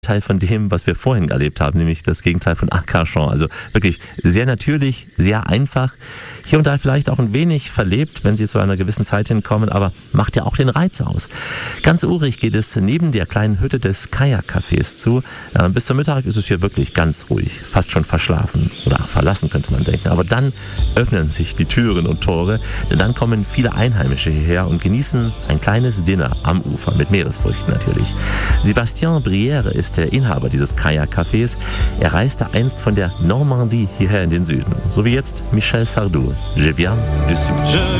Teil von dem, was wir vorhin erlebt haben, nämlich das Gegenteil von Arcachon. Also wirklich sehr natürlich, sehr einfach. Hier und da vielleicht auch ein wenig verlebt, wenn Sie zu einer gewissen Zeit hinkommen, aber macht ja auch den Reiz aus. Ganz urig geht es neben der kleinen Hütte des Kayak-Cafés zu. Bis zum Mittag ist es hier wirklich ganz ruhig, fast schon verschlafen oder verlassen, könnte man denken. Aber dann öffnen sich die Türen und Tore, denn dann kommen viele Einheimische hierher und genießen ein kleines Dinner am Ufer, mit Meeresfrüchten natürlich. Sébastien Brière ist der Inhaber dieses Kayak-Cafés. Er reiste einst von der Normandie hierher in den Süden. So wie jetzt Michel Sardou. Je viens du Sud.